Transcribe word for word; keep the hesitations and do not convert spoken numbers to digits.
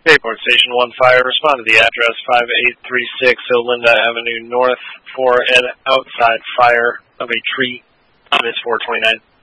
Bayport Station one Fire, respond to the address five eight three six Olinda Avenue North for an outside fire of a tree on Miss four twenty-nine.